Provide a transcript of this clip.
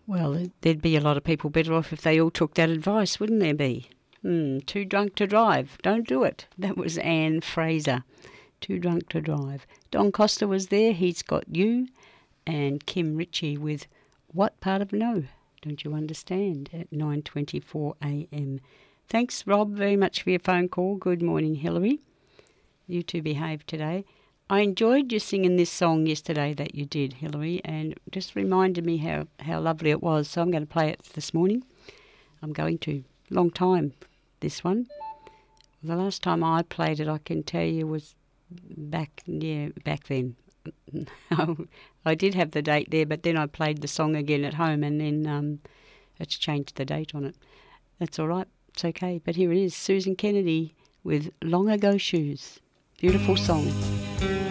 Well, there'd be a lot of people better off if they all took that advice, wouldn't there be? Too drunk to drive. Don't do it. That was Anne Fraser. Too drunk to drive. Don Costa was there. He's got you. And Kim Ritchie with What Part of No? Don't you understand? At 9:24 a.m. Thanks, Rob, very much for your phone call. Good morning, Hilary. You two behaved today. I enjoyed you singing this song yesterday that you did, Hilary, and just reminded me how lovely it was. So I'm going to play it this morning. I'm going to. Long time, this one. The last time I played it, I can tell you, was back then. I did have the date there, but then I played the song again at home, and then it's changed the date on it. That's all right. It's okay. But here it is, Susan Kennedy with Long Ago Shoes. Beautiful song.